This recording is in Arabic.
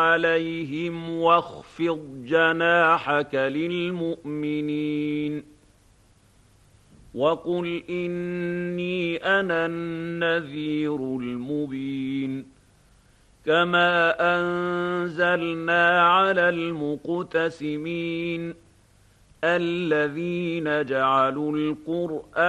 عَلَيْهِمْ وَاخْفِضْ جَنَاحَكَ لِلْمُؤْمِنِينَ وَقُلْ إِنِّي أَنَا النَّذِيرُ الْمُبِينُ كَمَا أَنزَلْنَا عَلَى الْمُقْتَسِمِينَ الَّذِينَ جَعَلُوا الْقُرْآنَ